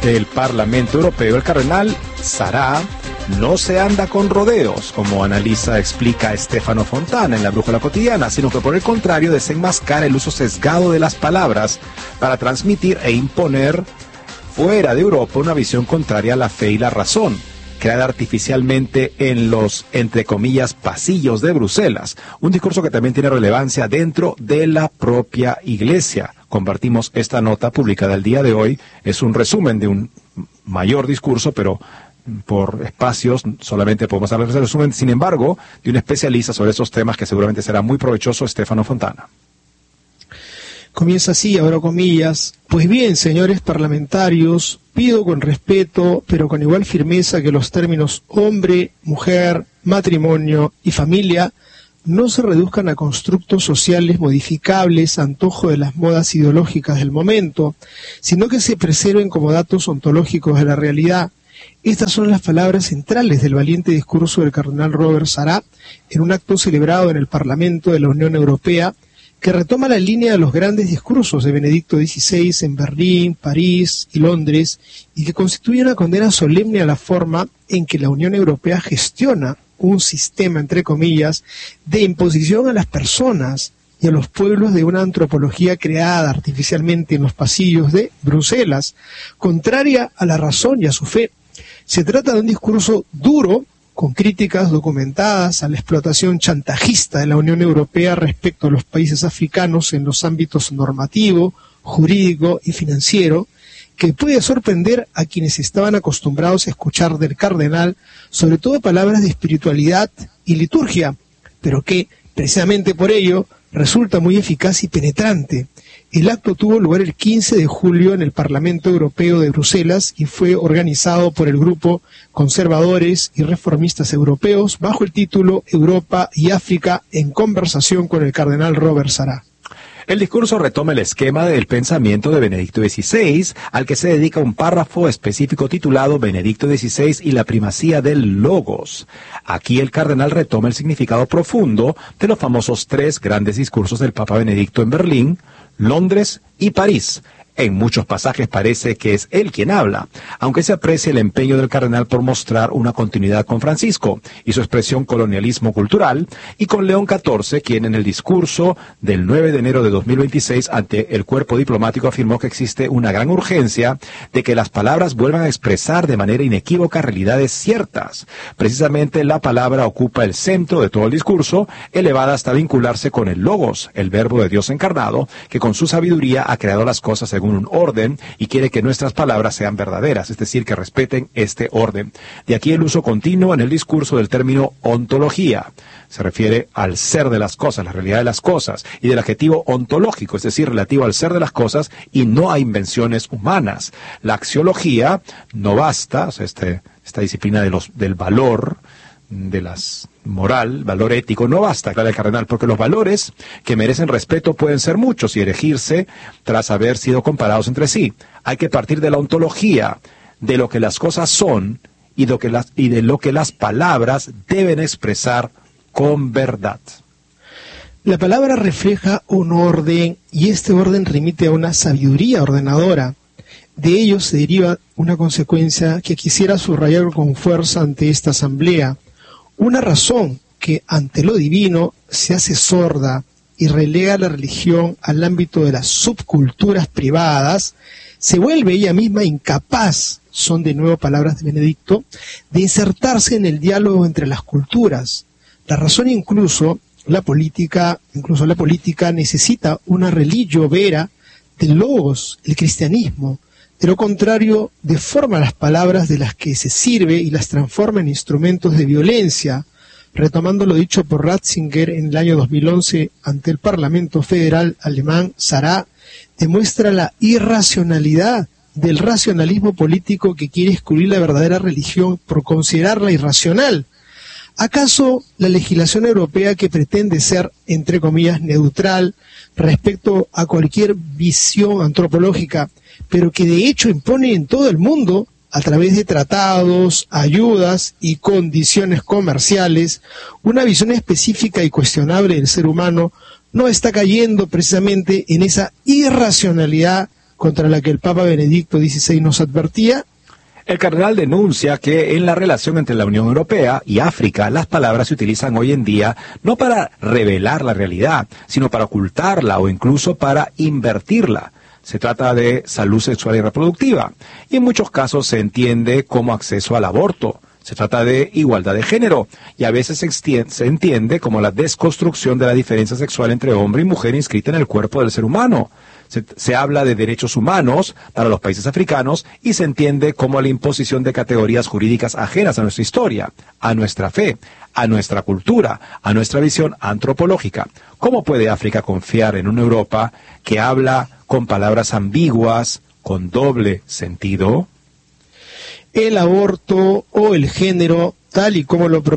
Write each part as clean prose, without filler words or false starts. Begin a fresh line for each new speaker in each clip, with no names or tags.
del Parlamento Europeo, el cardenal Sará no se anda con rodeos, como explica Stefano Fontana en La Brújula Cotidiana, sino que por el contrario desenmascara el uso sesgado de las palabras para transmitir e imponer fuera de Europa una visión contraria a la fe y la razón, creada artificialmente en los, entre comillas, pasillos de Bruselas. Un discurso que también tiene relevancia dentro de la propia Iglesia. Compartimos esta nota publicada el día de hoy. Es un resumen de un mayor discurso, pero por espacios solamente podemos hablar de resumen. Sin embargo, de un especialista sobre esos temas que seguramente será muy provechoso, Stefano Fontana.
Comienza así, abro comillas: pues bien, señores parlamentarios, pido con respeto, pero con igual firmeza, que los términos hombre, mujer, matrimonio y familia no se reduzcan a constructos sociales modificables a antojo de las modas ideológicas del momento, sino que se preserven como datos ontológicos de la realidad. Estas son las palabras centrales del valiente discurso del cardenal Robert Sará en un acto celebrado en el Parlamento de la Unión Europea, que retoma la línea de los grandes discursos de Benedicto XVI en Berlín, París y Londres, y que constituye una condena solemne a la forma en que la Unión Europea gestiona un sistema, entre comillas, de imposición a las personas y a los pueblos de una antropología creada artificialmente en los pasillos de Bruselas, contraria a la razón y a su fe. Se trata de un discurso duro, con críticas documentadas a la explotación chantajista de la Unión Europea respecto a los países africanos en los ámbitos normativo, jurídico y financiero, que puede sorprender a quienes estaban acostumbrados a escuchar del cardenal sobre todo palabras de espiritualidad y liturgia, pero que, precisamente por ello, resulta muy eficaz y penetrante. El acto tuvo lugar el 15 de julio en el Parlamento Europeo de Bruselas y fue organizado por el grupo Conservadores y Reformistas Europeos bajo el título Europa y África en conversación con el cardenal Robert Sará.
El discurso retoma el esquema del pensamiento de Benedicto XVI, al que se dedica un párrafo específico titulado Benedicto XVI y la primacía del logos. Aquí el cardenal retoma el significado profundo de los famosos 3 grandes discursos del Papa Benedicto en Berlín, Londres y París. En muchos pasajes parece que es él quien habla, aunque se aprecia el empeño del cardenal por mostrar una continuidad con Francisco y su expresión colonialismo cultural, y con León XIV, quien en el discurso del 9 de enero de 2026 ante el cuerpo diplomático afirmó que existe una gran urgencia de que las palabras vuelvan a expresar de manera inequívoca realidades ciertas. Precisamente la palabra ocupa el centro de todo el discurso, elevada hasta vincularse con el logos, el verbo de Dios encarnado, que con su sabiduría ha creado las cosas según un orden y quiere que nuestras palabras sean verdaderas, es decir, que respeten este orden. De aquí el uso continuo en el discurso del término ontología. Se refiere al ser de las cosas, la realidad de las cosas, y del adjetivo ontológico, es decir, relativo al ser de las cosas y no a invenciones humanas. La axiología no basta, o sea, esta disciplina del valor, de las moral, valor ético, no basta, aclara el cardenal, porque los valores que merecen respeto pueden ser muchos y erigirse tras haber sido comparados entre sí. Hay que partir de la ontología, de lo que las cosas son y de lo que las palabras deben expresar con verdad.
La palabra refleja un orden, y este orden remite a una sabiduría ordenadora. De ello se deriva una consecuencia que quisiera subrayar con fuerza ante esta asamblea. Una razón que ante lo divino se hace sorda y relega la religión al ámbito de las subculturas privadas, se vuelve ella misma incapaz, son de nuevo palabras de Benedicto, de insertarse en el diálogo entre las culturas. La razón incluso la política necesita una religio vera del logos, el cristianismo. De lo contrario, deforma las palabras de las que se sirve y las transforma en instrumentos de violencia. Retomando lo dicho por Ratzinger en el año 2011 ante el Parlamento Federal alemán, Sará demuestra la irracionalidad del racionalismo político que quiere excluir la verdadera religión por considerarla irracional. ¿Acaso la legislación europea, que pretende ser, entre comillas, neutral respecto a cualquier visión antropológica, pero que de hecho impone en todo el mundo, a través de tratados, ayudas y condiciones comerciales, una visión específica y cuestionable del ser humano, no está cayendo precisamente en esa irracionalidad contra la que el Papa Benedicto XVI nos advertía?
El cardenal denuncia que en la relación entre la Unión Europea y África, las palabras se utilizan hoy en día no para revelar la realidad, sino para ocultarla o incluso para invertirla. Se trata de salud sexual y reproductiva, y en muchos casos se entiende como acceso al aborto. Se trata de igualdad de género, y a veces se entiende como la desconstrucción de la diferencia sexual entre hombre y mujer inscrita en el cuerpo del ser humano. Se habla de derechos humanos para los países africanos y se entiende como la imposición de categorías jurídicas ajenas a nuestra historia, a nuestra fe, a nuestra cultura, a nuestra visión antropológica. ¿Cómo puede África confiar en una Europa que habla con palabras ambiguas, con doble sentido?
El aborto o el género, tal y como lo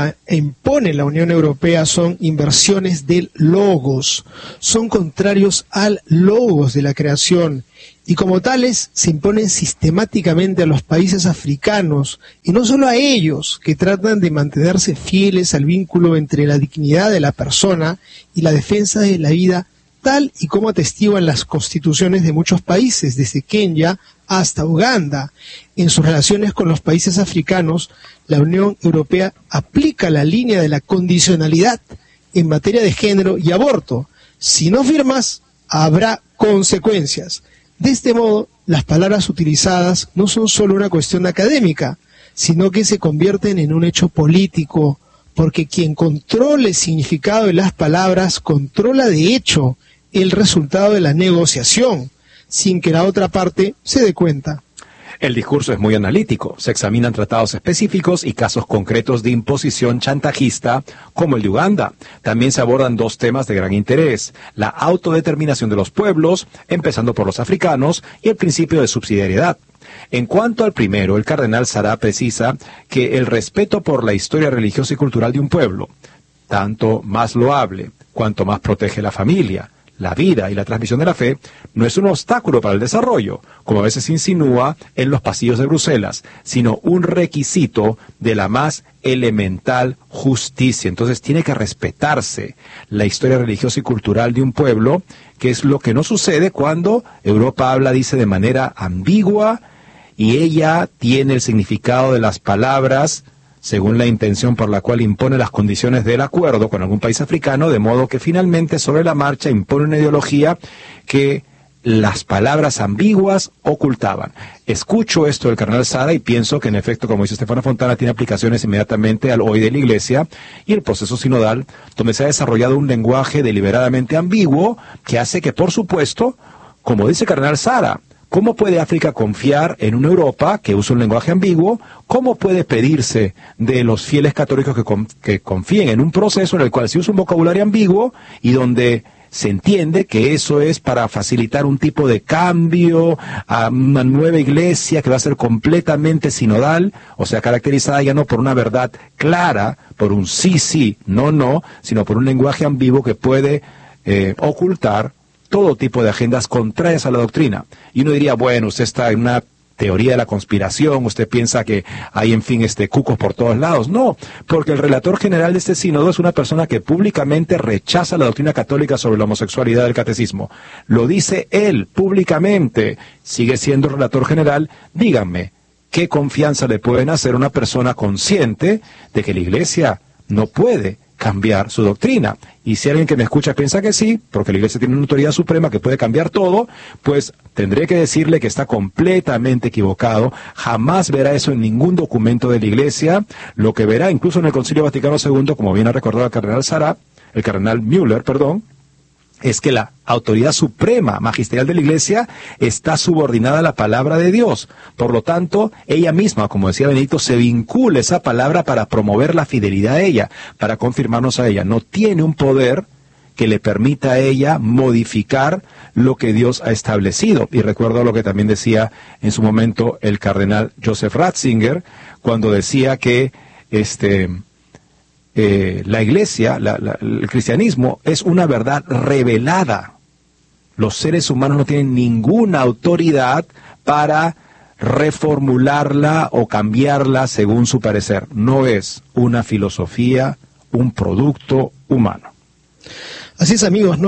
impone la Unión Europea, son inversiones del logos, son contrarios al logos de la creación, y como tales se imponen sistemáticamente a los países africanos, y no solo a ellos, que tratan de mantenerse fieles al vínculo entre la dignidad de la persona y la defensa de la vida, tal y como atestiguan las constituciones de muchos países, desde Kenia hasta Uganda. En sus relaciones con los países africanos, la Unión Europea aplica la línea de la condicionalidad en materia de género y aborto. Si no firmas, habrá consecuencias. De este modo, las palabras utilizadas no son solo una cuestión académica, sino que se convierten en un hecho político, porque quien controla el significado de las palabras controla de hecho el resultado de la negociación, sin que la otra parte se dé cuenta.
El discurso es muy analítico. Se examinan tratados específicos y casos concretos de imposición chantajista, como el de Uganda. También se abordan dos temas de gran interés: la autodeterminación de los pueblos, empezando por los africanos, y el principio de subsidiariedad. En cuanto al primero, el cardenal Sará precisa que el respeto por la historia religiosa y cultural de un pueblo, tanto más loable cuanto más protege la familia, la vida y la transmisión de la fe, no es un obstáculo para el desarrollo, como a veces se insinúa en los pasillos de Bruselas, sino un requisito de la más elemental justicia. Entonces tiene que respetarse la historia religiosa y cultural de un pueblo, que es lo que no sucede cuando Europa dice de manera ambigua, y ella tiene el significado de las palabras según la intención por la cual impone las condiciones del acuerdo con algún país africano, de modo que finalmente sobre la marcha impone una ideología que las palabras ambiguas ocultaban. Escucho esto del cardenal Sará y pienso que en efecto, como dice Stefano Fontana, tiene aplicaciones inmediatamente al hoy de la Iglesia y el proceso sinodal, donde se ha desarrollado un lenguaje deliberadamente ambiguo que hace que, por supuesto, como dice el cardenal Sará, ¿cómo puede África confiar en una Europa que usa un lenguaje ambiguo? ¿Cómo puede pedirse de los fieles católicos que confíen en un proceso en el cual se usa un vocabulario ambiguo y donde se entiende que eso es para facilitar un tipo de cambio a una nueva iglesia que va a ser completamente sinodal, o sea, caracterizada ya no por una verdad clara, por un sí, sí, no, no, sino por un lenguaje ambiguo que puede ocultar todo tipo de agendas contrarias a la doctrina? Y uno diría, bueno, usted está en una teoría de la conspiración, usted piensa que hay, en fin, cucos por todos lados. No, porque el relator general de este sínodo es una persona que públicamente rechaza la doctrina católica sobre la homosexualidad del catecismo. Lo dice él públicamente, sigue siendo el relator general. Díganme, ¿qué confianza le pueden hacer a una persona consciente de que la Iglesia no puede cambiar su doctrina? Y si alguien que me escucha piensa que sí, porque la Iglesia tiene una autoridad suprema que puede cambiar todo, pues tendré que decirle que está completamente equivocado. Jamás verá eso en ningún documento de la Iglesia. Lo que verá incluso en el Concilio Vaticano II, como bien ha recordado el cardenal Sará, el cardenal Müller, es que la autoridad suprema magisterial de la Iglesia está subordinada a la palabra de Dios. Por lo tanto, ella misma, como decía Benedicto, se vincula esa palabra para promover la fidelidad a ella, para confirmarnos a ella. No tiene un poder que le permita a ella modificar lo que Dios ha establecido. Y recuerdo lo que también decía en su momento el cardenal Joseph Ratzinger, cuando decía que la Iglesia, el cristianismo, es una verdad revelada. Los seres humanos no tienen ninguna autoridad para reformularla o cambiarla según su parecer. No es una filosofía, un producto humano.
Así es, amigos,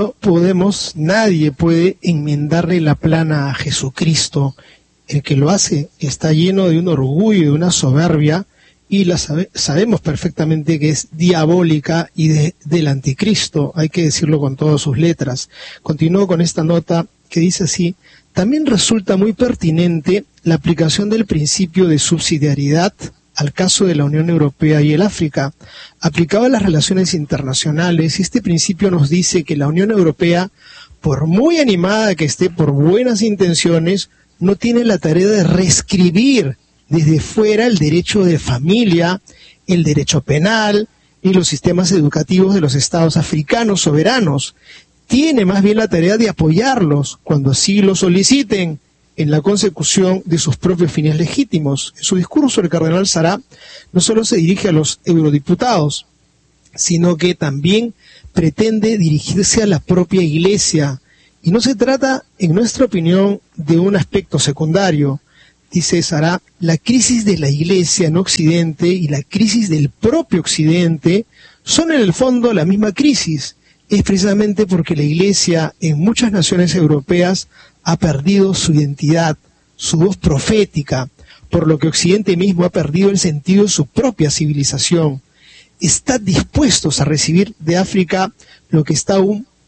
nadie puede enmendarle la plana a Jesucristo. El que lo hace está lleno de un orgullo y de una soberbia, y sabemos perfectamente que es diabólica y del anticristo, hay que decirlo con todas sus letras. Continúo con esta nota que dice así: también resulta muy pertinente la aplicación del principio de subsidiariedad al caso de la Unión Europea y el África. Aplicado a las relaciones internacionales, este principio nos dice que la Unión Europea, por muy animada que esté por buenas intenciones, no tiene la tarea de reescribir desde fuera el derecho de familia, el derecho penal y los sistemas educativos de los estados africanos soberanos. Tiene más bien la tarea de apoyarlos cuando así lo soliciten en la consecución de sus propios fines legítimos. En su discurso, el cardenal Sará no solo se dirige a los eurodiputados, sino que también pretende dirigirse a la propia Iglesia. Y no se trata, en nuestra opinión, de un aspecto secundario. Dice Sará: la crisis de la Iglesia en Occidente y la crisis del propio Occidente son en el fondo la misma crisis. Es precisamente porque la Iglesia en muchas naciones europeas ha perdido su identidad, su voz profética, por lo que Occidente mismo ha perdido el sentido de su propia civilización. Está dispuestos a recibir de África lo que ésta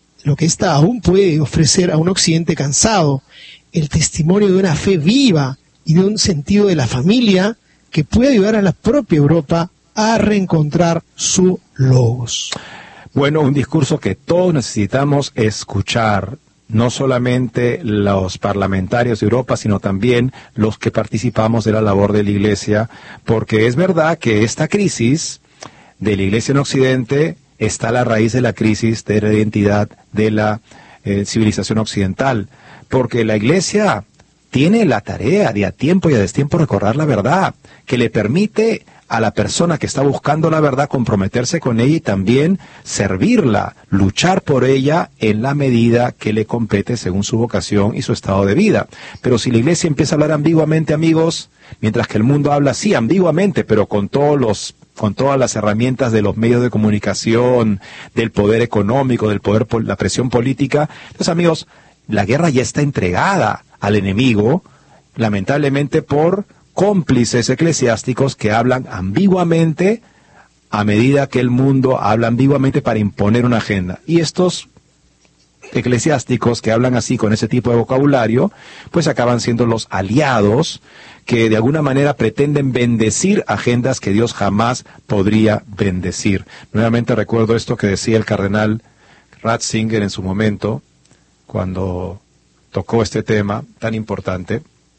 aún puede ofrecer a un Occidente cansado, el testimonio de una fe viva y de un sentido de la familia que puede ayudar a la propia Europa a reencontrar su logos.
Bueno, un discurso que todos necesitamos escuchar, no solamente los parlamentarios de Europa, sino también los que participamos de la labor de la Iglesia, porque es verdad que esta crisis de la Iglesia en Occidente está a la raíz de la crisis de la identidad de la civilización occidental, porque la Iglesia tiene la tarea de a tiempo y a destiempo recordar la verdad, que le permite a la persona que está buscando la verdad comprometerse con ella y también servirla, luchar por ella en la medida que le compete según su vocación y su estado de vida. Pero si la Iglesia empieza a hablar ambiguamente, amigos, mientras que el mundo habla sí ambiguamente, pero con todas las herramientas de los medios de comunicación, del poder económico, del poder, la presión política, entonces, amigos, la guerra ya está entregada al enemigo, lamentablemente por cómplices eclesiásticos que hablan ambiguamente a medida que el mundo habla ambiguamente para imponer una agenda. Y estos eclesiásticos que hablan así con ese tipo de vocabulario, pues acaban siendo los aliados que de alguna manera pretenden bendecir agendas que Dios jamás podría bendecir. Nuevamente recuerdo esto que decía el cardenal Ratzinger en su momento, cuando tocó este tema tan importante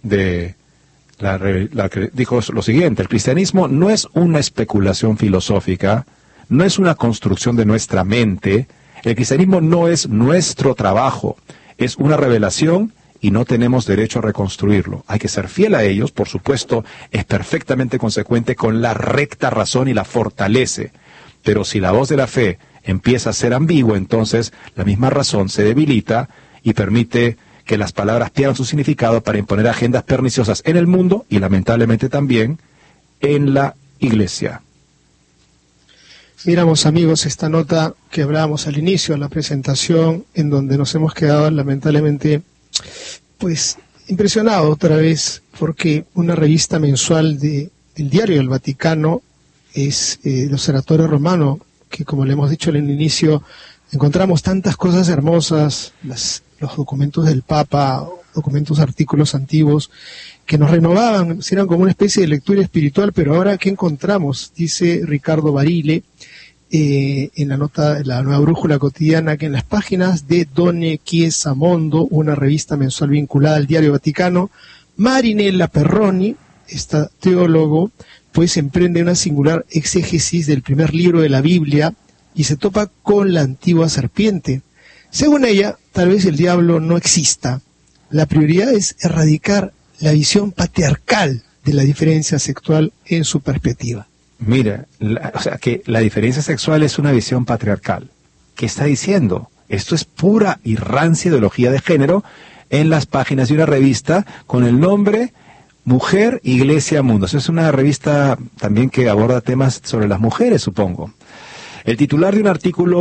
dijo lo siguiente: el cristianismo no es una especulación filosófica, no es una construcción de nuestra mente, el cristianismo no es nuestro trabajo, es una revelación y no tenemos derecho a reconstruirlo. Hay que ser fiel a ellos, por supuesto, es perfectamente consecuente con la recta razón y la fortalece, pero si la voz de la fe empieza a ser ambigua, entonces la misma razón se debilita y permite que las palabras pierdan su significado para imponer agendas perniciosas en el mundo y lamentablemente también en la Iglesia.
Miramos, amigos, esta nota que hablábamos al inicio de la presentación, en donde nos hemos quedado lamentablemente pues impresionados otra vez, porque una revista mensual del Diario del Vaticano es el Observatorio Romano, que como le hemos dicho al inicio, encontramos tantas cosas hermosas, los documentos del Papa, documentos, artículos antiguos, que nos renovaban, eran como una especie de lectura espiritual. Pero ahora, ¿qué encontramos? Dice Ricardo Barile, en la nota de la Nueva Brújula Cotidiana, que en las páginas de Done Chiesa Mondo, una revista mensual vinculada al Diario Vaticano, Marinella Perroni, esta teólogo, pues emprende una singular exégesis del primer libro de la Biblia y se topa con la antigua serpiente. Según ella, tal vez el diablo no exista. La prioridad es erradicar la visión patriarcal de la diferencia sexual en su perspectiva.
Mira, que la diferencia sexual es una visión patriarcal. ¿Qué está diciendo? Esto es pura y rancia ideología de género en las páginas de una revista con el nombre Mujer, Iglesia, Mundo. Eso es una revista también que aborda temas sobre las mujeres, supongo. El titular de un artículo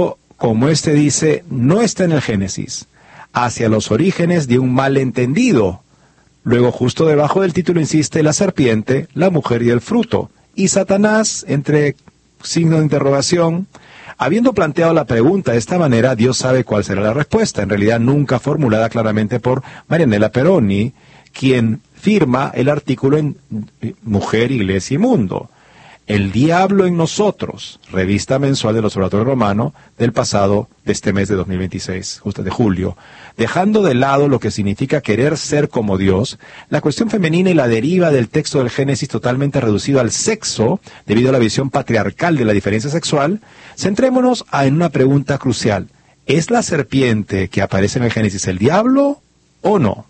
como este dice, no está en el Génesis, hacia los orígenes de un malentendido. Luego, justo debajo del título insiste la serpiente, la mujer y el fruto. Y Satanás, entre signos de interrogación, habiendo planteado la pregunta de esta manera, Dios sabe cuál será la respuesta, en realidad nunca formulada claramente por Marianela Peroni, quien firma el artículo en Mujer, Iglesia y Mundo. El diablo en nosotros, revista mensual del Observatorio Romano del pasado, de este mes de 2026, justo de julio. Dejando de lado lo que significa querer ser como Dios, la cuestión femenina y la deriva del texto del Génesis totalmente reducido al sexo, debido a la visión patriarcal de la diferencia sexual, centrémonos en una pregunta crucial. ¿Es la serpiente que aparece en el Génesis el diablo o no?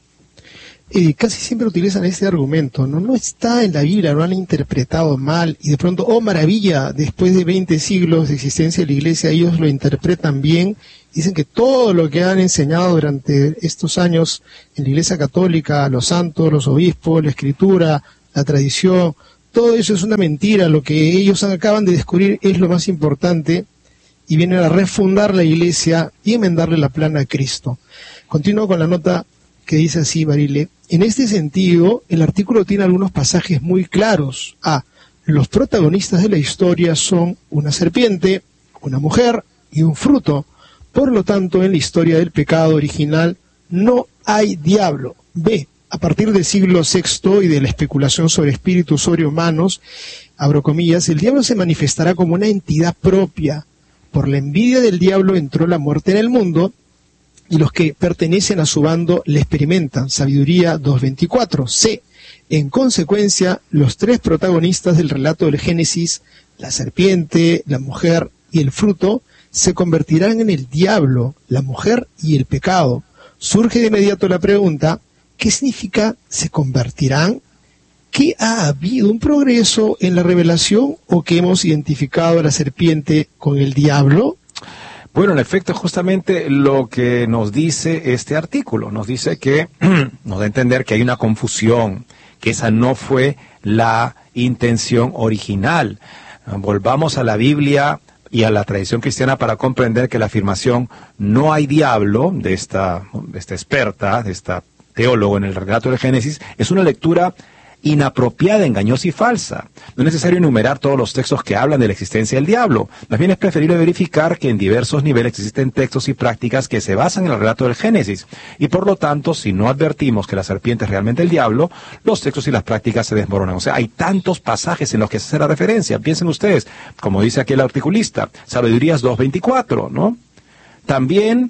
Casi siempre utilizan este argumento, no está en la Biblia, lo han interpretado mal, y de pronto, oh maravilla, después de 20 siglos de existencia de la Iglesia, ellos lo interpretan bien, dicen que todo lo que han enseñado durante estos años en la Iglesia Católica, los santos, los obispos, la Escritura, la tradición, todo eso es una mentira, lo que ellos acaban de descubrir es lo más importante, y vienen a refundar la Iglesia y enmendarle la plana a Cristo. Continúo con la nota que dice así, Barile. En este sentido, el artículo tiene algunos pasajes muy claros. Los protagonistas de la historia son una serpiente, una mujer y un fruto. Por lo tanto, en la historia del pecado original no hay diablo. B. A partir del siglo VI y de la especulación sobre espíritus sobrehumanos, abro comillas, el diablo se manifestará como una entidad propia. Por la envidia del diablo entró la muerte en el mundo, y los que pertenecen a su bando le experimentan. Sabiduría 2.24. C. En consecuencia, los tres protagonistas del relato del Génesis, la serpiente, la mujer y el fruto, se convertirán en el diablo, la mujer y el pecado. Surge de inmediato la pregunta, ¿qué significa se convertirán? ¿Que ha habido un progreso en la revelación o que hemos identificado a la serpiente con el diablo?
Bueno, en efecto, justamente lo que nos dice este artículo, nos dice que nos da a entender que hay una confusión, que esa no fue la intención original. Volvamos a la Biblia y a la tradición cristiana para comprender que la afirmación no hay diablo de esta experta, de esta teólogo en el relato del Génesis, es una lectura inapropiada, engañosa y falsa. No es necesario enumerar todos los textos que hablan de la existencia del diablo. Más bien es preferible verificar que en diversos niveles existen textos y prácticas que se basan en el relato del Génesis. Y por lo tanto, si no advertimos que la serpiente es realmente el diablo, los textos y las prácticas se desmoronan. O sea, hay tantos pasajes en los que se hace la referencia. Piensen ustedes, como dice aquí el articulista, Sabidurías 2.24, ¿no? También,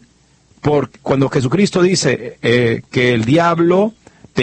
cuando Jesucristo dice que el diablo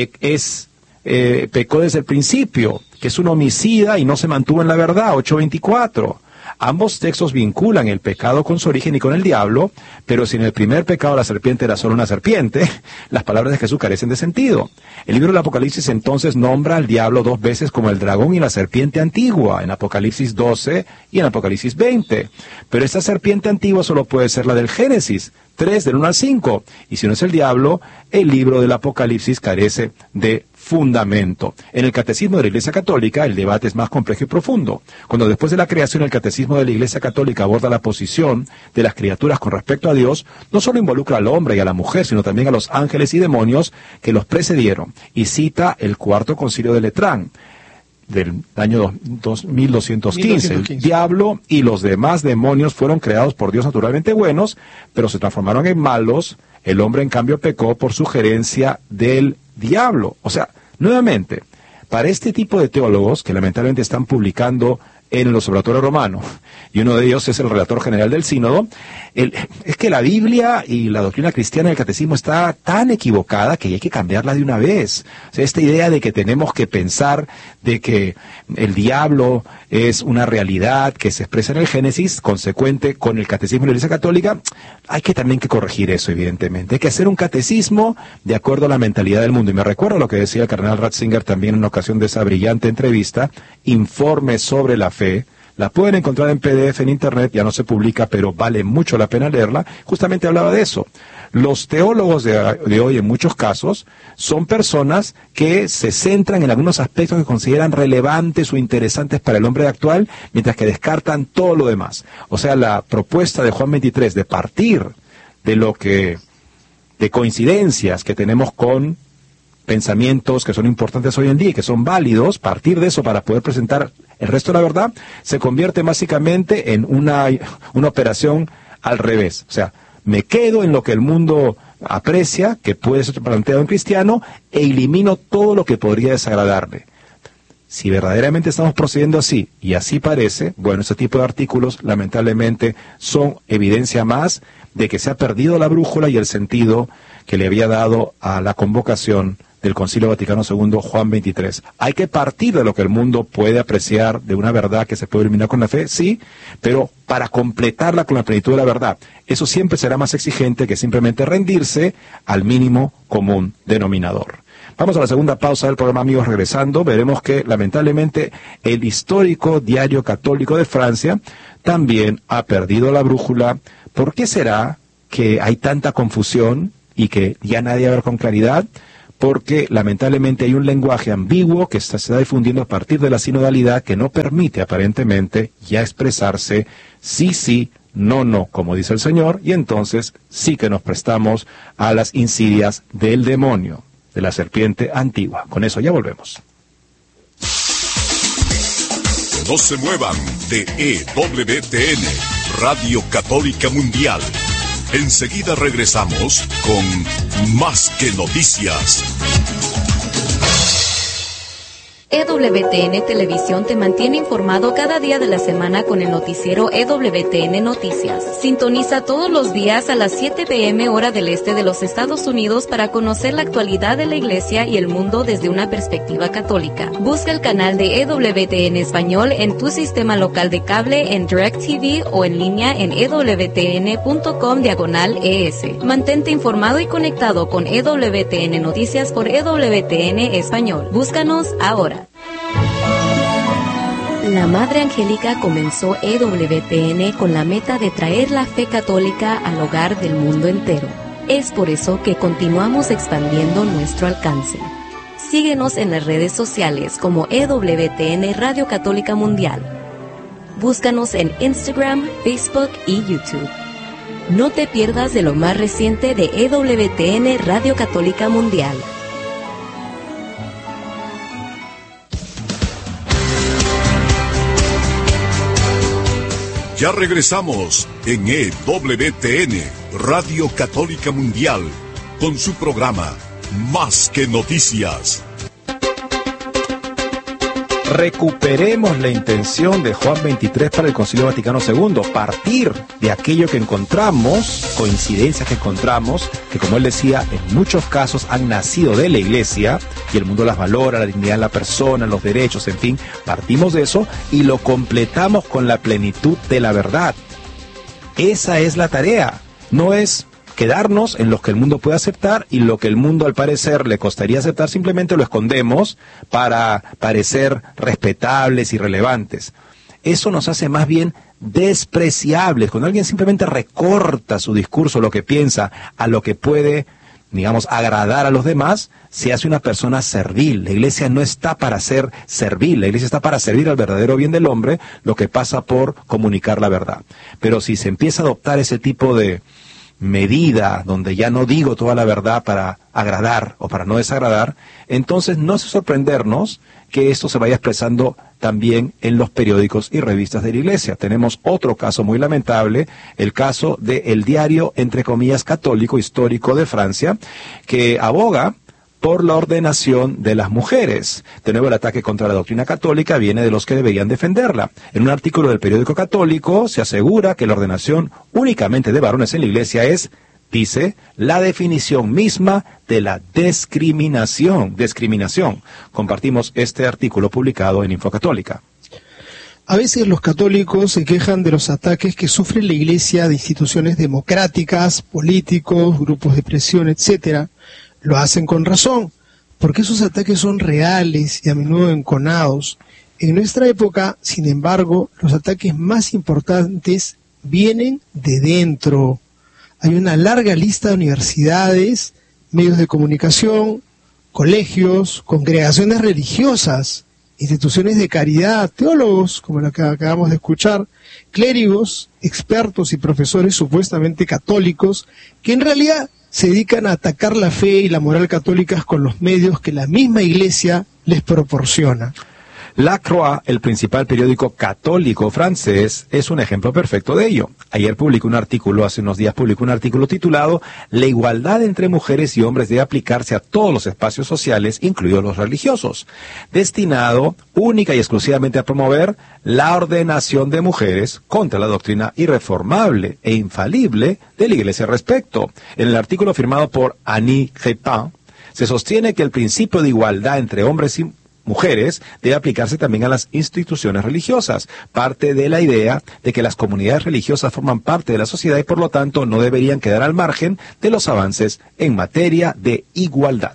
pecó desde el principio, que es un homicida y no se mantuvo en la verdad, 8.24. Ambos textos vinculan el pecado con su origen y con el diablo, pero si en el primer pecado la serpiente era solo una serpiente, las palabras de Jesús carecen de sentido. El libro del Apocalipsis entonces nombra al diablo dos veces como el dragón y la serpiente antigua, en Apocalipsis 12 y en Apocalipsis 20. Pero esta serpiente antigua solo puede ser la del Génesis 3, del 1 al 5. Y si no es el diablo, el libro del Apocalipsis carece de fundamento. En el Catecismo de la Iglesia Católica, el debate es más complejo y profundo. Cuando después de la creación el Catecismo de la Iglesia Católica aborda la posición de las criaturas con respecto a Dios, no solo involucra al hombre y a la mujer, sino también a los ángeles y demonios que los precedieron, y cita el Cuarto Concilio de Letrán, del año 1215. El diablo y los demás demonios fueron creados por Dios naturalmente buenos, pero se transformaron en malos. El hombre, en cambio, pecó por sugerencia del diablo. O sea, nuevamente, para este tipo de teólogos que lamentablemente están publicando en el Observatorio Romano, y uno de ellos es el relator general del sínodo, es que la Biblia y la doctrina cristiana del catecismo está tan equivocada que hay que cambiarla de una vez. O sea, esta idea de que tenemos que pensar de que el diablo es una realidad que se expresa en el Génesis, consecuente con el catecismo de la Iglesia Católica, hay que también que corregir eso, evidentemente. Hay que hacer un catecismo de acuerdo a la mentalidad del mundo. Y me recuerdo lo que decía el cardenal Ratzinger también en una ocasión de esa brillante entrevista, Informe sobre la Fe, La pueden encontrar en PDF en internet, ya no se publica, pero vale mucho la pena leerla. Justamente hablaba de eso. Los teólogos de hoy, en muchos casos, son personas que se centran en algunos aspectos que consideran relevantes o interesantes para el hombre actual, mientras que descartan todo lo demás. O sea, la propuesta de Juan 23 de partir de coincidencias que tenemos con pensamientos que son importantes hoy en día y que son válidos, partir de eso para poder presentar el resto de la verdad, se convierte básicamente en una operación al revés. O sea, me quedo en lo que el mundo aprecia, que puede ser planteado en cristiano, e elimino todo lo que podría desagradarle. Si verdaderamente estamos procediendo así, y así parece, bueno, ese tipo de artículos lamentablemente son evidencia más de que se ha perdido la brújula y el sentido que le había dado a la convocación del Concilio Vaticano II, Juan 23. Hay que partir de lo que el mundo puede apreciar, de una verdad que se puede eliminar con la fe, sí, pero para completarla con la plenitud de la verdad. Eso siempre será más exigente que simplemente rendirse al mínimo común denominador. Vamos a la segunda pausa del programa, amigos. Regresando, veremos que lamentablemente el histórico Diario Católico de Francia también ha perdido la brújula. ¿Por qué será que hay tanta confusión y que ya nadie ve con claridad? Porque lamentablemente hay un lenguaje ambiguo que se está difundiendo a partir de la sinodalidad que no permite aparentemente ya expresarse sí, sí, no, no, como dice el Señor, y entonces sí que nos prestamos a las insidias del demonio, de la serpiente antigua. Con eso ya volvemos.
No se muevan de EWTN, Radio Católica Mundial. Enseguida regresamos con Más que Noticias.
EWTN Televisión te mantiene informado cada día de la semana con el noticiero EWTN Noticias. Sintoniza todos los días a las 7 p.m. hora del este de los Estados Unidos para conocer la actualidad de la Iglesia y el mundo desde una perspectiva católica. Busca el canal de EWTN Español en tu sistema local de cable, en DirecTV o en línea en ewtn.com/ES. Mantente informado y conectado con EWTN Noticias por EWTN Español. Búscanos ahora. La Madre Angélica comenzó EWTN con la meta de traer la fe católica al hogar del mundo entero. Es por eso que continuamos expandiendo nuestro alcance. Síguenos en las redes sociales como EWTN Radio Católica Mundial. Búscanos en Instagram, Facebook y YouTube. No te pierdas de lo más reciente de EWTN Radio Católica Mundial.
Ya regresamos en EWTN, Radio Católica Mundial, con su programa Más que Noticias.
Recuperemos la intención de Juan 23 para el Concilio Vaticano II, partir de aquello que encontramos, coincidencias que encontramos, que como él decía, en muchos casos han nacido de la Iglesia, y el mundo las valora, la dignidad de la persona, los derechos, en fin, partimos de eso y lo completamos con la plenitud de la verdad. Esa es la tarea, no es quedarnos en lo que el mundo puede aceptar y lo que el mundo al parecer le costaría aceptar, simplemente lo escondemos para parecer respetables y relevantes. Eso nos hace más bien despreciables. Cuando alguien simplemente recorta su discurso, lo que piensa, a lo que puede, digamos, agradar a los demás, se hace una persona servil. La Iglesia no está para ser servil, la Iglesia está para servir al verdadero bien del hombre, lo que pasa por comunicar la verdad. Pero si se empieza a adoptar ese tipo de medida, donde ya no digo toda la verdad para agradar o para no desagradar, entonces no es sorprendernos que esto se vaya expresando también en los periódicos y revistas de la Iglesia. Tenemos otro caso muy lamentable, el caso del diario, entre comillas, católico histórico de Francia, que aboga por la ordenación de las mujeres. De nuevo, el ataque contra la doctrina católica viene de los que deberían defenderla. En un artículo del periódico católico se asegura que la ordenación únicamente de varones en la Iglesia es, dice, la definición misma de la discriminación. Compartimos este artículo publicado en Infocatólica.
A veces los católicos se quejan de los ataques que sufre la Iglesia de instituciones democráticas, políticos, grupos de presión, etcétera. Lo hacen con razón, porque esos ataques son reales y a menudo enconados. En nuestra época, sin embargo, los ataques más importantes vienen de dentro. Hay una larga lista de universidades, medios de comunicación, colegios, congregaciones religiosas, instituciones de caridad, teólogos, como la que acabamos de escuchar, clérigos, expertos y profesores supuestamente católicos, que en realidad se dedican a atacar la fe y la moral católicas con los medios que la misma Iglesia les proporciona.
La Croix, el principal periódico católico francés, es un ejemplo perfecto de ello. Ayer hace unos días publicó un artículo titulado «La igualdad entre mujeres y hombres debe aplicarse a todos los espacios sociales, incluidos los religiosos», destinado única y exclusivamente a promover la ordenación de mujeres contra la doctrina irreformable e infalible de la Iglesia al respecto. En el artículo firmado por Annie Crépin, se sostiene que el principio de igualdad entre hombres y mujeres debe aplicarse también a las instituciones religiosas. Parte de la idea de que las comunidades religiosas forman parte de la sociedad y por lo tanto no deberían quedar al margen de los avances en materia de igualdad.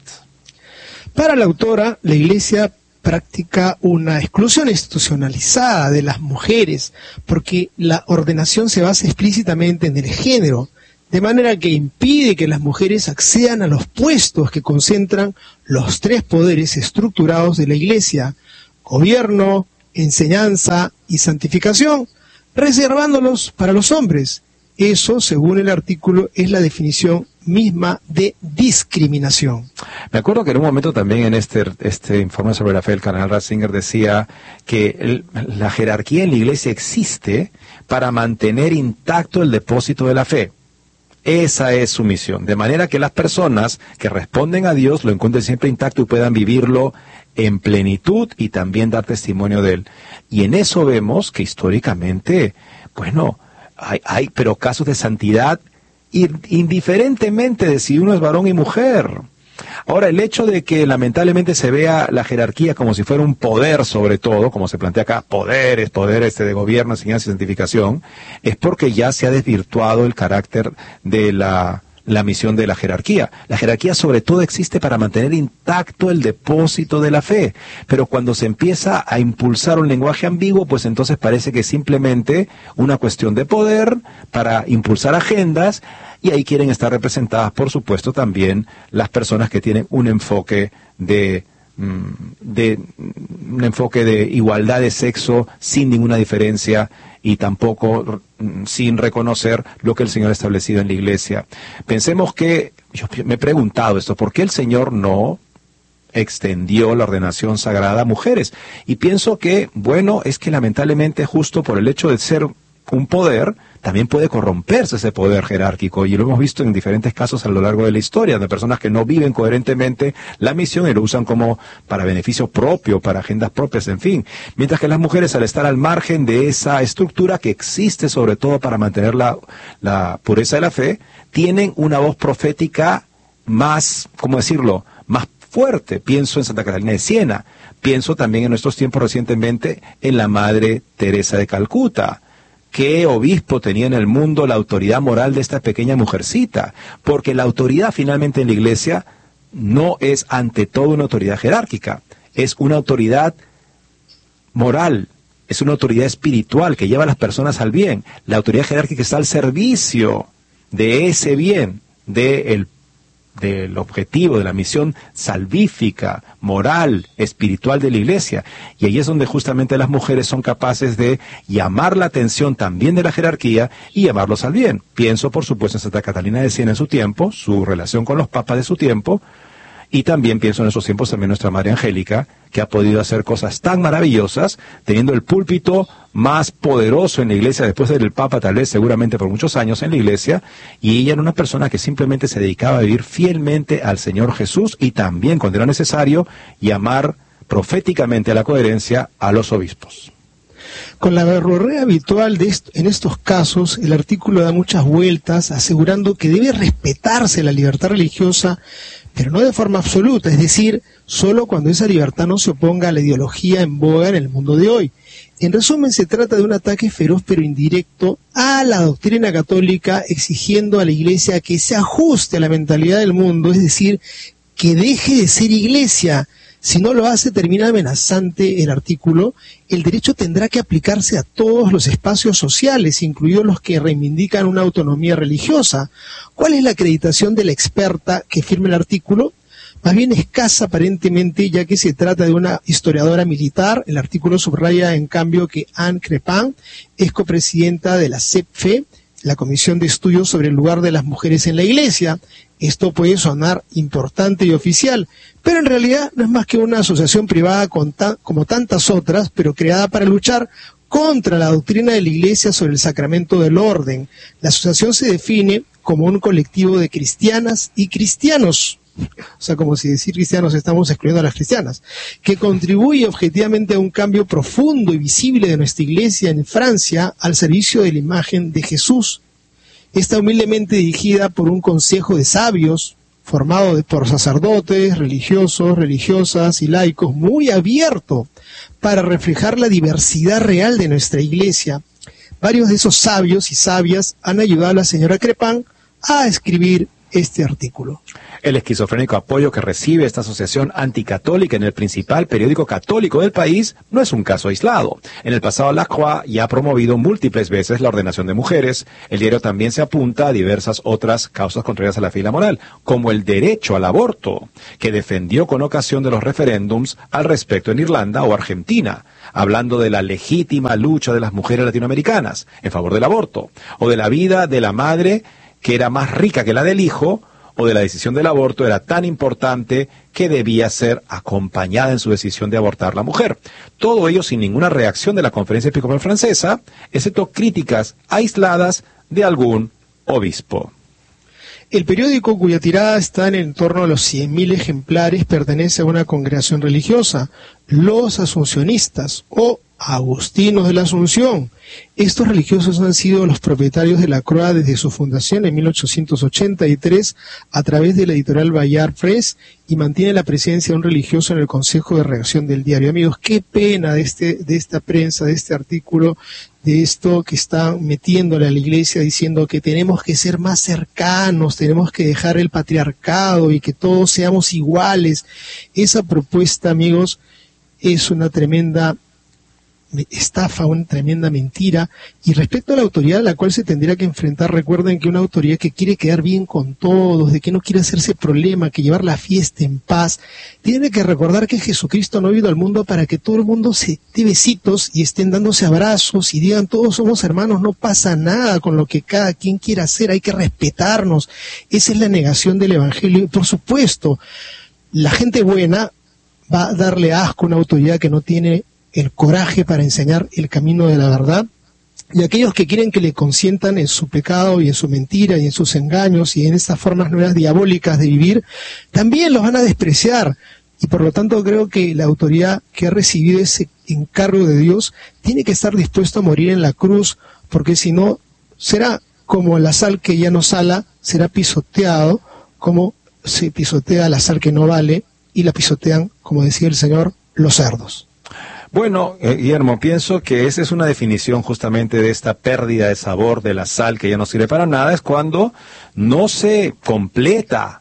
Para la autora, la Iglesia practica una exclusión institucionalizada de las mujeres porque la ordenación se basa explícitamente en el género, de manera que impide que las mujeres accedan a los puestos que concentran los tres poderes estructurados de la Iglesia: gobierno, enseñanza y santificación, reservándolos para los hombres. Eso, según el artículo, es la definición misma de discriminación.
Me acuerdo que en un momento también en este informe sobre la fe, el cardenal Ratzinger decía que la jerarquía en la Iglesia existe para mantener intacto el depósito de la fe. Esa es su misión, de manera que las personas que responden a Dios lo encuentren siempre intacto y puedan vivirlo en plenitud y también dar testimonio de él. Y en eso vemos que históricamente, bueno, hay pero casos de santidad indiferentemente de si uno es varón y mujer. Ahora, el hecho de que lamentablemente se vea la jerarquía como si fuera un poder sobre todo, como se plantea acá, poder de gobierno, enseñanza y santificación, es porque ya se ha desvirtuado el carácter de la misión de la jerarquía. La jerarquía sobre todo existe para mantener intacto el depósito de la fe, pero cuando se empieza a impulsar un lenguaje ambiguo, pues entonces parece que es simplemente una cuestión de poder para impulsar agendas. Y ahí quieren estar representadas, por supuesto, también las personas que tienen un enfoque de igualdad de sexo sin ninguna diferencia y tampoco sin reconocer lo que el Señor ha establecido en la Iglesia. Pensemos que, yo me he preguntado esto, ¿por qué el Señor no extendió la ordenación sagrada a mujeres? Y pienso que, bueno, es que lamentablemente justo por el hecho de ser un poder, también puede corromperse ese poder jerárquico, y lo hemos visto en diferentes casos a lo largo de la historia, de personas que no viven coherentemente la misión y lo usan como para beneficio propio, para agendas propias, en fin. Mientras que las mujeres, al estar al margen de esa estructura que existe sobre todo para mantener la pureza de la fe, tienen una voz profética más, ¿cómo decirlo?, más fuerte. Pienso en Santa Catalina de Siena, pienso también en nuestros tiempos recientemente en la Madre Teresa de Calcuta. ¿Qué obispo tenía en el mundo la autoridad moral de esta pequeña mujercita? Porque la autoridad finalmente en la Iglesia no es ante todo una autoridad jerárquica, es una autoridad moral, es una autoridad espiritual que lleva a las personas al bien. La autoridad jerárquica está al servicio de ese bien, del objetivo, de la misión salvífica, moral, espiritual de la Iglesia. Y ahí es donde justamente las mujeres son capaces de llamar la atención también de la jerarquía y llamarlos al bien. Pienso, por supuesto, en Santa Catalina de Siena en su tiempo, su relación con los papas de su tiempo, y también pienso en esos tiempos también nuestra Madre Angélica, que ha podido hacer cosas tan maravillosas, teniendo el púlpito más poderoso en la Iglesia, después del Papa tal vez, seguramente por muchos años en la Iglesia, y ella era una persona que simplemente se dedicaba a vivir fielmente al Señor Jesús y también, cuando era necesario, llamar proféticamente a la coherencia a los obispos.
Con la verborrea habitual en estos casos, el artículo da muchas vueltas asegurando que debe respetarse la libertad religiosa, pero no de forma absoluta, es decir, solo cuando esa libertad no se oponga a la ideología en boga en el mundo de hoy. En resumen, se trata de un ataque feroz pero indirecto a la doctrina católica, exigiendo a la Iglesia que se ajuste a la mentalidad del mundo, es decir, que deje de ser Iglesia, Si no lo hace, termina amenazante el artículo. El derecho tendrá que aplicarse a todos los espacios sociales, incluidos los que reivindican una autonomía religiosa. ¿Cuál es la acreditación de la experta que firma el artículo? Más bien escasa aparentemente, ya que se trata de una historiadora militar. El artículo subraya, en cambio, que Anne Crepin es copresidenta de la CEPFE, la Comisión de Estudios sobre el Lugar de las Mujeres en la Iglesia. Esto puede sonar importante y oficial, pero en realidad no es más que una asociación privada como tantas otras, pero creada para luchar contra la doctrina de la Iglesia sobre el sacramento del orden. La asociación se define como un colectivo de cristianas y cristianos, o sea, como si decir cristianos estamos excluyendo a las cristianas, que contribuye objetivamente a un cambio profundo y visible de nuestra Iglesia en Francia al servicio de la imagen de Jesús. Está humildemente dirigida por un consejo de sabios, formado por sacerdotes, religiosos, religiosas y laicos, muy abierto para reflejar la diversidad real de nuestra Iglesia. Varios de esos sabios y sabias han ayudado a la señora Crepin a escribir este artículo.
El esquizofrénico apoyo que recibe esta asociación anticatólica en el principal periódico católico del país no es un caso aislado. En el pasado, La Croix ya ha promovido múltiples veces la ordenación de mujeres. El diario también se apunta a diversas otras causas contrarias a la fe y la moral, como el derecho al aborto, que defendió con ocasión de los referéndums al respecto en Irlanda o Argentina, hablando de la legítima lucha de las mujeres latinoamericanas en favor del aborto, o de la vida de la madre que era más rica que la del hijo, o de la decisión del aborto era tan importante que debía ser acompañada en su decisión de abortar la mujer. Todo ello sin ninguna reacción de la Conferencia Episcopal Francesa, excepto críticas aisladas de algún obispo.
El periódico, cuya tirada está en torno a los 100.000 ejemplares, pertenece a una congregación religiosa, los Asuncionistas o Agustinos de la Asunción. Estos religiosos han sido los propietarios de La Croix desde su fundación en 1883 a través de la editorial Bayard Press, y mantiene la presencia de un religioso en el consejo de redacción del diario. Amigos, qué pena de esta prensa, de este artículo, de esto que están metiéndole a la Iglesia, diciendo que tenemos que ser más cercanos, tenemos que dejar el patriarcado y que todos seamos iguales. Esa propuesta, amigos, es una tremenda estafa, una tremenda mentira. Y respecto a la autoridad a la cual se tendría que enfrentar, recuerden que una autoridad que quiere quedar bien con todos, de que no quiere hacerse problema, que llevar la fiesta en paz, tiene que recordar que Jesucristo no ha venido al mundo para que todo el mundo se dé besitos y estén dándose abrazos y digan todos somos hermanos, no pasa nada con lo que cada quien quiera hacer, hay que respetarnos. Esa es la negación del Evangelio. Y por supuesto, la gente buena va a darle asco a una autoridad que no tiene el coraje para enseñar el camino de la verdad, y aquellos que quieren que le consientan en su pecado y en su mentira y en sus engaños y en estas formas nuevas diabólicas de vivir, también los van a despreciar. Y por lo tanto creo que la autoridad que ha recibido ese encargo de Dios tiene que estar dispuesto a morir en la cruz, porque si no será como la sal que ya no sala, será pisoteado como se pisotea la sal que no vale, y la pisotean, como decía el Señor, los cerdos.
Bueno, Guillermo, pienso que esa es una definición justamente de esta pérdida de sabor de la sal que ya no sirve para nada, es cuando no se completa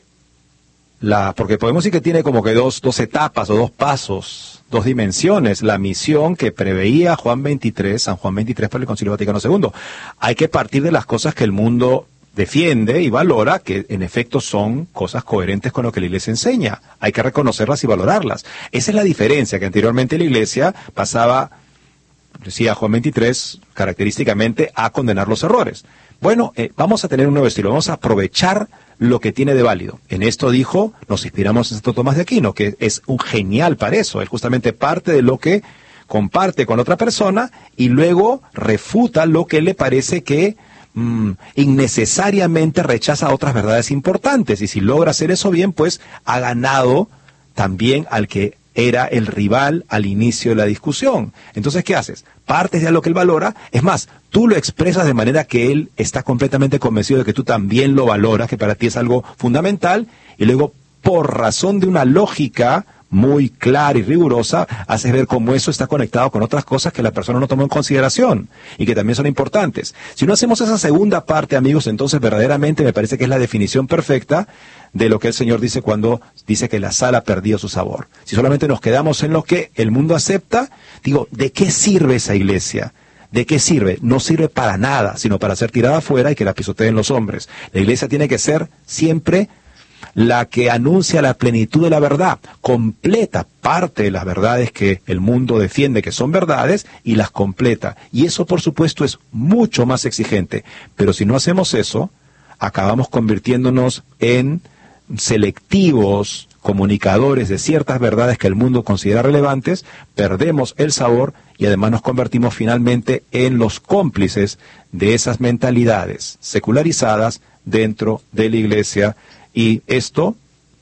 porque podemos decir que tiene como que dos etapas o dos pasos, dos dimensiones, la misión que preveía San Juan 23 para el Concilio Vaticano II. Hay que partir de las cosas que el mundo defiende y valora, que en efecto son cosas coherentes con lo que la Iglesia enseña. Hay que reconocerlas y valorarlas. Esa es la diferencia, que anteriormente la Iglesia pasaba, decía Juan 23, característicamente a condenar los errores. Bueno, vamos a tener un nuevo estilo, vamos a aprovechar lo que tiene de válido. En esto dijo, nos inspiramos en Santo Tomás de Aquino, que es un genial para eso. Él justamente parte de lo que comparte con otra persona y luego refuta lo que le parece que innecesariamente rechaza otras verdades importantes, y si logra hacer eso bien, pues ha ganado también al que era el rival al inicio de la discusión. Entonces, ¿qué haces? Partes de lo que él valora, es más, tú lo expresas de manera que él está completamente convencido de que tú también lo valoras, que para ti es algo fundamental, y luego, por razón de una lógica muy clara y rigurosa, hace ver cómo eso está conectado con otras cosas que la persona no tomó en consideración y que también son importantes. Si no hacemos esa segunda parte, amigos, entonces verdaderamente me parece que es la definición perfecta de lo que el Señor dice cuando dice que la sal ha perdido su sabor. Si solamente nos quedamos en lo que el mundo acepta, digo, ¿de qué sirve esa iglesia? ¿De qué sirve? No sirve para nada, sino para ser tirada afuera y que la pisoteen los hombres. La iglesia tiene que ser siempre la que anuncia la plenitud de la verdad, completa parte de las verdades que el mundo defiende que son verdades y las completa. Y eso, por supuesto, es mucho más exigente. Pero si no hacemos eso, acabamos convirtiéndonos en selectivos comunicadores de ciertas verdades que el mundo considera relevantes, perdemos el sabor y además nos convertimos finalmente en los cómplices de esas mentalidades secularizadas dentro de la iglesia, y esto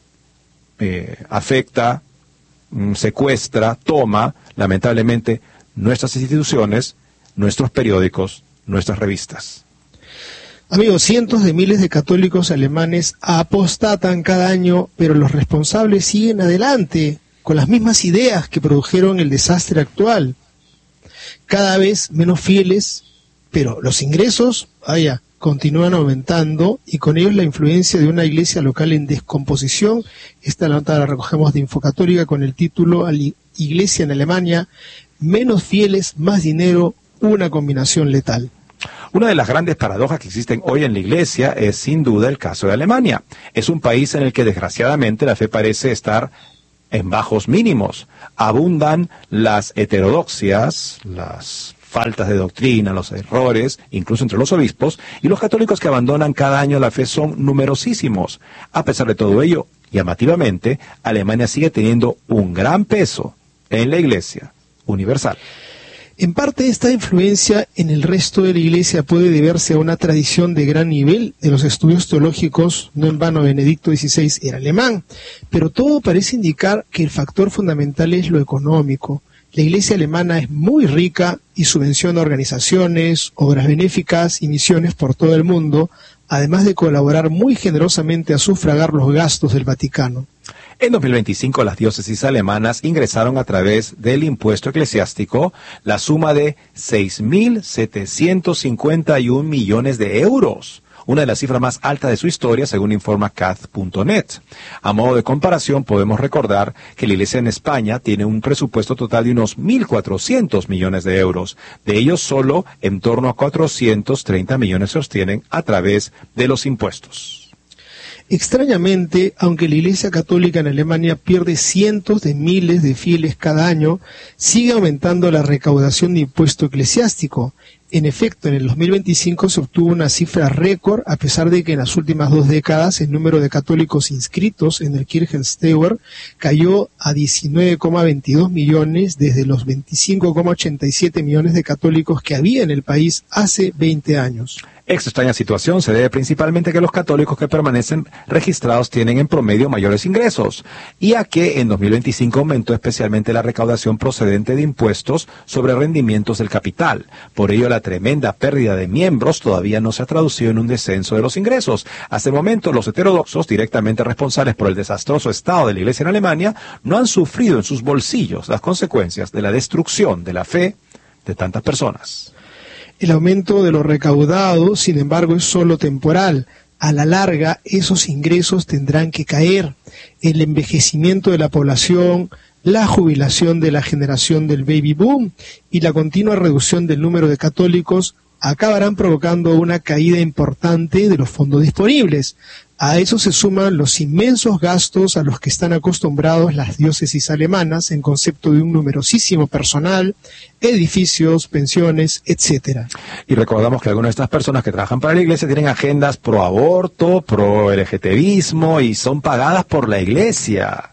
afecta, secuestra, toma, lamentablemente, nuestras instituciones, nuestros periódicos, nuestras revistas.
Amigos, cientos de miles de católicos alemanes apostatan cada año, pero los responsables siguen adelante con las mismas ideas que produjeron el desastre actual. Cada vez menos fieles, pero los ingresos, continúan aumentando, y con ellos la influencia de una iglesia local en descomposición. Esta nota la recogemos de Infocatólica con el título Iglesia en Alemania, menos fieles, más dinero, una combinación letal.
Una de las grandes paradojas que existen hoy en la iglesia es sin duda el caso de Alemania. Es un país en el que desgraciadamente la fe parece estar en bajos mínimos. Abundan las heterodoxias, las faltas de doctrina, los errores, incluso entre los obispos, y los católicos que abandonan cada año la fe son numerosísimos. A pesar de todo ello, llamativamente, Alemania sigue teniendo un gran peso en la iglesia universal.
En parte, esta influencia en el resto de la iglesia puede deberse a una tradición de gran nivel de los estudios teológicos. No en vano Benedicto XVI era alemán, pero todo parece indicar que el factor fundamental es lo económico. La iglesia alemana es muy rica y subvenciona organizaciones, obras benéficas y misiones por todo el mundo, además de colaborar muy generosamente a sufragar los gastos del Vaticano.
En 2025 las diócesis alemanas ingresaron a través del impuesto eclesiástico la suma de 6.751 millones de euros, una de las cifras más altas de su historia, según informa Cath.net. A modo de comparación, podemos recordar que la iglesia en España tiene un presupuesto total de unos 1.400 millones de euros. De ellos, solo en torno a 430 millones se obtienen a través de los impuestos.
Extrañamente, aunque la Iglesia Católica en Alemania pierde cientos de miles de fieles cada año, sigue aumentando la recaudación de impuesto eclesiástico. En efecto, en el 2025 se obtuvo una cifra récord, a pesar de que en las últimas 2 décadas el número de católicos inscritos en el Kirchensteuer cayó a 19,22 millones desde los 25,87 millones de católicos que había en el país hace 20 años.
Esta extraña situación se debe principalmente a que los católicos que permanecen registrados tienen en promedio mayores ingresos, y a que en 2025 aumentó especialmente la recaudación procedente de impuestos sobre rendimientos del capital. Por ello, la tremenda pérdida de miembros todavía no se ha traducido en un descenso de los ingresos. Hasta el momento, los heterodoxos, directamente responsables por el desastroso estado de la iglesia en Alemania, no han sufrido en sus bolsillos las consecuencias de la destrucción de la fe de tantas personas.
El aumento de lo recaudado, sin embargo, es solo temporal. A la larga, esos ingresos tendrán que caer. El envejecimiento de la población, la jubilación de la generación del baby boom y la continua reducción del número de católicos acabarán provocando una caída importante de los fondos disponibles. A eso se suman los inmensos gastos a los que están acostumbrados las diócesis alemanas en concepto de un numerosísimo personal, edificios, pensiones, etcétera.
Y recordamos que algunas de estas personas que trabajan para la iglesia tienen agendas pro aborto, pro LGTBismo y son pagadas por la iglesia.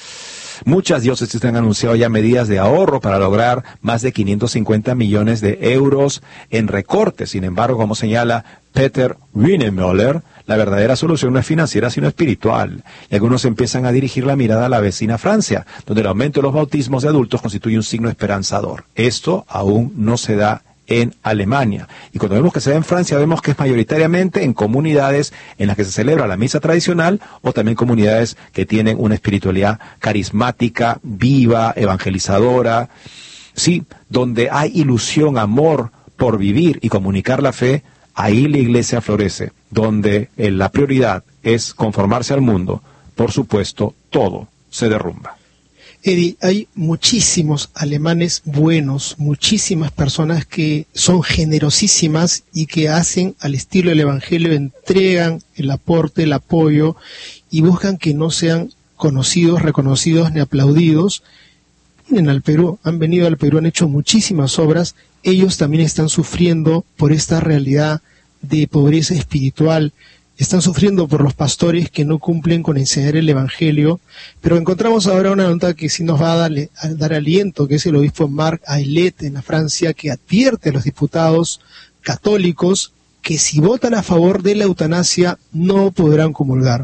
Muchas diócesis han anunciado ya medidas de ahorro para lograr más de 550 millones de euros en recortes. Sin embargo, como señala Peter Wienemöller, la verdadera solución no es financiera sino espiritual. Y algunos empiezan a dirigir la mirada a la vecina Francia, donde el aumento de los bautismos de adultos constituye un signo esperanzador. Esto aún no se da en Alemania. Y cuando vemos que se da en Francia, vemos que es mayoritariamente en comunidades en las que se celebra la misa tradicional o también comunidades que tienen una espiritualidad carismática, viva, evangelizadora, sí, donde hay ilusión, amor por vivir y comunicar la fe. Ahí la iglesia florece. Donde la prioridad es conformarse al mundo, por supuesto, todo se derrumba.
Eddie, hay muchísimos alemanes buenos, muchísimas personas que son generosísimas y que hacen al estilo del Evangelio, entregan el aporte, el apoyo y buscan que no sean conocidos, reconocidos ni aplaudidos. Vienen al Perú, han venido al Perú, han hecho muchísimas obras. Ellos también están sufriendo por esta realidad de pobreza espiritual. Están sufriendo por los pastores que no cumplen con enseñar el Evangelio, pero encontramos ahora una nota que sí nos va a dar aliento, que es el obispo Marc Aillet en la Francia, que advierte a los diputados católicos que si votan a favor de la eutanasia no podrán comulgar.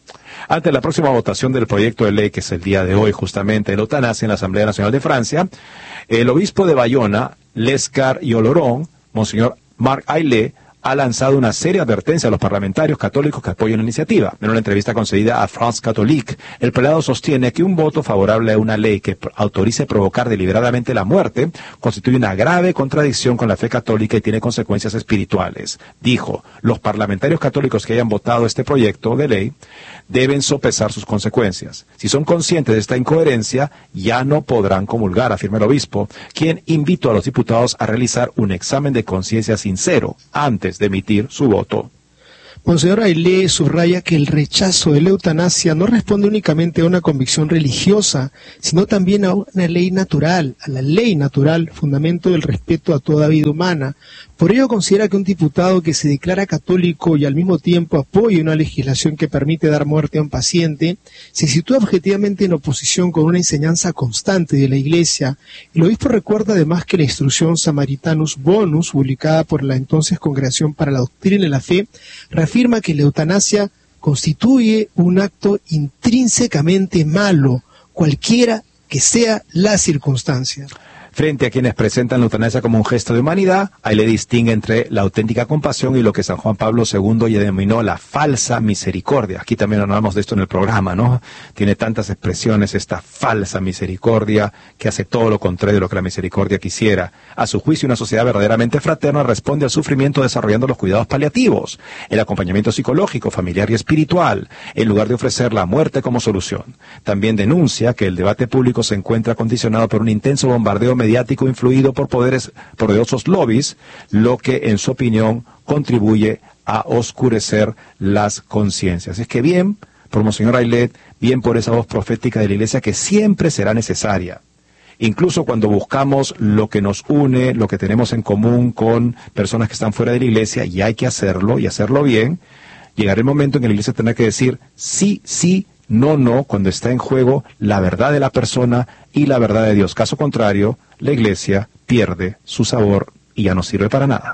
Ante la próxima votación del proyecto de ley, que es el día de hoy justamente, de la eutanasia en la Asamblea Nacional de Francia, el obispo de Bayona, Lescar y Oloron, Monseñor Marc Aillet, ha lanzado una seria advertencia a los parlamentarios católicos que apoyan la iniciativa. En una entrevista concedida a France Catholique, el prelado sostiene que un voto favorable a una ley que autorice provocar deliberadamente la muerte constituye una grave contradicción con la fe católica y tiene consecuencias espirituales. Dijo, los parlamentarios católicos que hayan votado este proyecto de ley deben sopesar sus consecuencias. Si son conscientes de esta incoherencia, ya no podrán comulgar, afirma el obispo, quien invitó a los diputados a realizar un examen de conciencia sincero antes de emitir su voto.
Monseñor Aillet subraya que el rechazo de la eutanasia no responde únicamente a una convicción religiosa, sino también a una ley natural, a la ley natural, fundamento del respeto a toda vida humana. Por ello considera que un diputado que se declara católico y al mismo tiempo apoya una legislación que permite dar muerte a un paciente, se sitúa objetivamente en oposición con una enseñanza constante de la Iglesia. El obispo recuerda además que la instrucción Samaritanus Bonus, publicada por la entonces Congregación para la Doctrina de la Fe, reafirma que la eutanasia constituye un acto intrínsecamente malo, cualquiera que sea la circunstancia.
Frente a quienes presentan la eutanasia como un gesto de humanidad, ahí le distingue entre la auténtica compasión y lo que San Juan Pablo II ya denominó la falsa misericordia. Aquí también hablamos de esto en el programa, ¿no? Tiene tantas expresiones esta falsa misericordia que hace todo lo contrario de lo que la misericordia quisiera. A su juicio, una sociedad verdaderamente fraterna responde al sufrimiento desarrollando los cuidados paliativos, el acompañamiento psicológico, familiar y espiritual, en lugar de ofrecer la muerte como solución. También denuncia que el debate público se encuentra condicionado por un intenso bombardeo mediático influido por poderosos lobbies, lo que en su opinión contribuye a oscurecer las conciencias. Es que bien por Monseñor Aillet, bien por esa voz profética de la Iglesia que siempre será necesaria. Incluso cuando buscamos lo que nos une, lo que tenemos en común con personas que están fuera de la Iglesia, y hay que hacerlo y hacerlo bien, llegará el momento en que la Iglesia tendrá que decir sí, sí, no, no, cuando está en juego la verdad de la persona y la verdad de Dios. Caso contrario, la Iglesia pierde su sabor y ya no sirve para nada.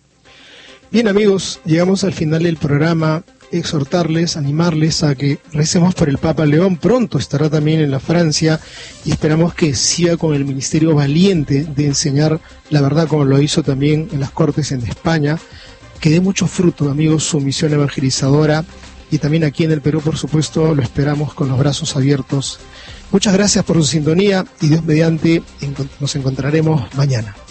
Bien amigos, llegamos al final del programa. Exhortarles, animarles a que recemos por el Papa León. Pronto estará también en la Francia y esperamos que siga con el ministerio valiente de enseñar la verdad como lo hizo también en las Cortes en España. Que dé mucho fruto, amigos, su misión evangelizadora, y también aquí en el Perú, por supuesto, lo esperamos con los brazos abiertos. Muchas gracias por su sintonía y Dios mediante nos encontraremos mañana.